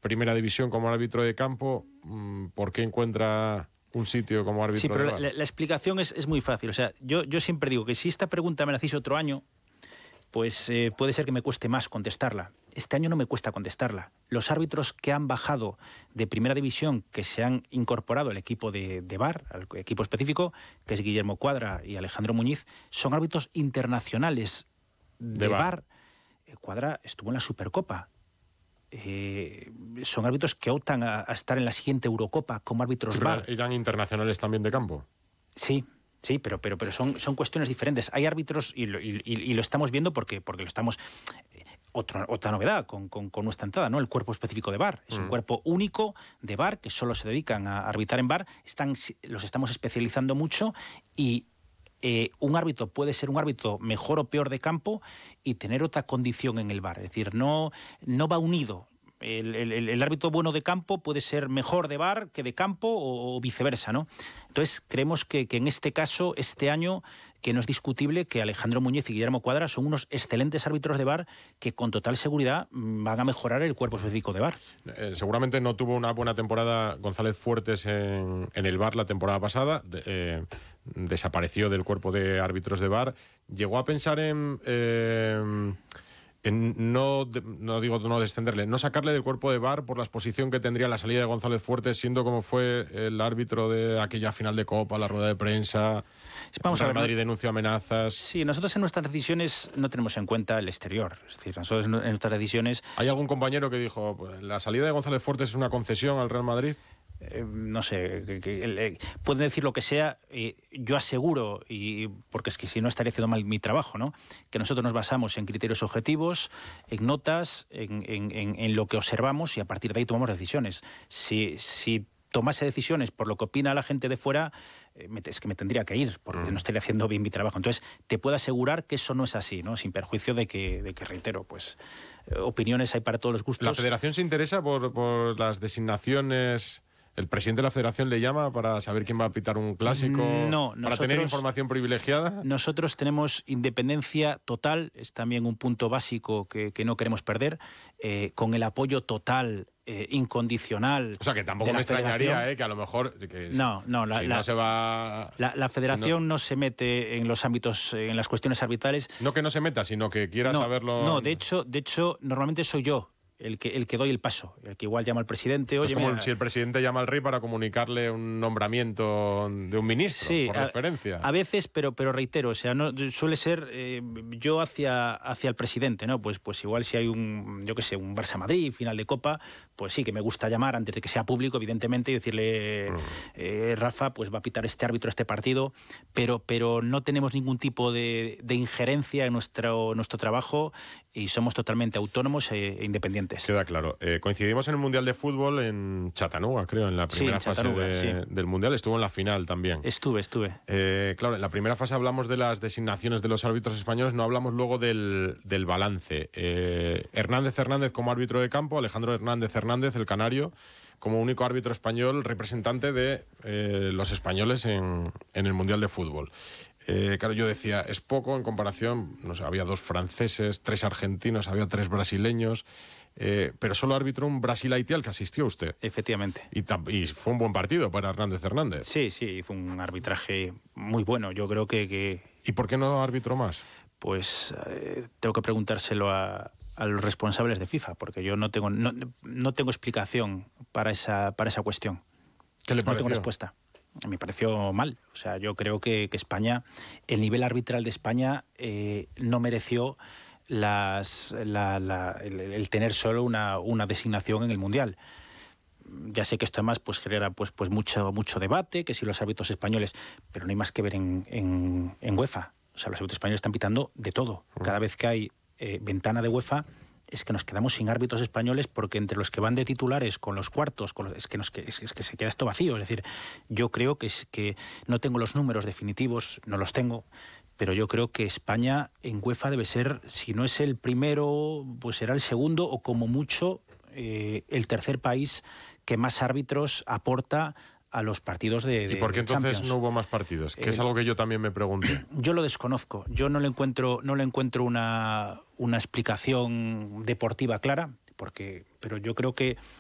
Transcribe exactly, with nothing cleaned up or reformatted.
Primera División como árbitro de campo, ¿por qué encuentra un sitio como árbitro sí, pero de bar? La, la explicación es, es muy fácil. O sea, yo, yo siempre digo que si esta pregunta me la hacéis otro año, pues eh, puede ser que me cueste más contestarla. Este año no me cuesta contestarla. Los árbitros que han bajado de Primera División, que se han incorporado al equipo de, de V A R, al equipo específico, que es Guillermo Cuadra y Alejandro Muñiz, son árbitros internacionales de, de V A R. Cuadra estuvo en la Supercopa. Eh, son árbitros que optan a, a estar en la siguiente Eurocopa como árbitros Sí, V A R. ¿Irán internacionales también de campo? Sí. Sí, pero, pero, pero son, son cuestiones diferentes. Hay árbitros, y lo, y, y lo estamos viendo porque, porque lo estamos... Otra, otra novedad con, con, con nuestra entrada, ¿no? El cuerpo específico de V A R. Es mm. un cuerpo único de V A R que solo se dedican a arbitrar en V A R. Están, los estamos especializando mucho y eh, un árbitro puede ser un árbitro mejor o peor de campo y tener otra condición en el V A R. Es decir, no, no va unido. El, el, el árbitro bueno de campo puede ser mejor de V A R que de campo o, o viceversa, ¿no? Entonces, creemos que, que en este caso, este año, que no es discutible que Alejandro Muñiz y Guillermo Cuadra son unos excelentes árbitros de V A R que con total seguridad van a mejorar el cuerpo específico de V A R. Eh, seguramente no tuvo una buena temporada González Fuertes en, en el V A R la temporada pasada. De, eh, desapareció del cuerpo de árbitros de V A R. Llegó a pensar en... Eh, En no, no digo no descenderle, no sacarle del cuerpo de V A R por la exposición que tendría la salida de González Fuertes, siendo como fue el árbitro de aquella final de Copa, la rueda de prensa. Sí, vamos a ver, Madrid denunció amenazas. Sí, nosotros en nuestras decisiones no tenemos en cuenta el exterior. Es decir, nosotros en nuestras decisiones... ¿Hay algún compañero que dijo, la salida de González Fuertes es una concesión al Real Madrid? Eh, no sé, que, que, eh, pueden decir lo que sea, eh, yo aseguro, y porque es que si no estaría haciendo mal mi trabajo, ¿no?, que nosotros nos basamos en criterios objetivos, en notas, en, en, en, en lo que observamos y a partir de ahí tomamos decisiones. Si, si tomase decisiones por lo que opina la gente de fuera, eh, es que me tendría que ir, porque mm. no estaría haciendo bien mi trabajo. Entonces, te puedo asegurar que eso no es así, ¿no?, sin perjuicio de que, de que reitero, pues, eh, opiniones hay para todos los gustos. ¿La Federación se interesa por, por las designaciones? ¿El presidente de la Federación le llama para saber quién va a pitar un clásico? No, ¿Para nosotros, tener información privilegiada? Nosotros tenemos independencia total, es también un punto básico que, que no queremos perder, eh, con el apoyo total, eh, incondicional. O sea, que tampoco me extrañaría, eh, que a lo mejor... Que no, no, la, si la, no se va... La, la Federación si no, no se mete en los ámbitos, en las cuestiones arbitrales. No que no se meta, sino que quiera no, saberlo... No, de hecho, de hecho, normalmente soy yo el que, el que doy el paso, el que igual llama al presidente. Oye, es como mira, si el presidente llama al rey para comunicarle un nombramiento de un ministro, sí, por a, referencia. A veces, pero, pero reitero, o sea, no suele ser eh, yo hacia, hacia el presidente, ¿no? Pues, pues igual si hay un, yo qué sé, un Barça-Madrid, final de Copa, pues sí, que me gusta llamar antes de que sea público, evidentemente, y decirle, mm. eh, Rafa, pues va a pitar este árbitro este partido, pero, pero no tenemos ningún tipo de, de injerencia en nuestro, nuestro trabajo y somos totalmente autónomos e independientes. Queda claro. Eh, coincidimos en el Mundial de Fútbol en Chattanooga, creo, en la primera sí, en fase de, sí. del Mundial. Estuvo en la final también. Estuve, estuve. Eh, claro, en la primera fase hablamos de las designaciones de los árbitros españoles, no hablamos luego del, del balance. Eh, Hernández Hernández como árbitro de campo, Alejandro Hernández Hernández, el canario, como único árbitro español representante de eh, los españoles en, en el Mundial de Fútbol. Eh, claro, yo decía, es poco en comparación, no sé, había dos franceses, tres argentinos, había tres brasileños, eh, pero solo arbitró un Brasil-Haití al que asistió usted. Efectivamente. Y, y fue un buen partido para Hernández Hernández. Sí, sí, hizo un arbitraje muy bueno, yo creo que... que... ¿Y por qué no arbitró más? Pues eh, tengo que preguntárselo a, a los responsables de FIFA, porque yo no tengo, no, no tengo explicación para esa, para esa cuestión. ¿Qué le pareció? No tengo respuesta. Me pareció mal. O sea, yo creo que, que España, el nivel arbitral de España eh, no mereció las, la, la, el, el tener solo una, una designación en el Mundial. Ya sé que esto además pues, genera pues, pues mucho, mucho debate, que si los árbitros españoles, pero no hay más que ver en, en, en UEFA. O sea, los árbitros españoles están pitando de todo. Cada vez que hay eh, ventana de UEFA, es que nos quedamos sin árbitros españoles porque entre los que van de titulares con los cuartos, con los, es, que nos, es, es que se queda esto vacío. Es decir, yo creo que, es, que no tengo los números definitivos, no los tengo, pero yo creo que España en UEFA debe ser, si no es el primero, pues será el segundo o como mucho eh, el tercer país que más árbitros aporta a los partidos de, de ¿Y por qué entonces Champions. No hubo más partidos? Que eh, es algo que yo también me pregunto. Yo lo desconozco. Yo no le encuentro, no le encuentro una, una explicación deportiva clara, porque, pero yo creo que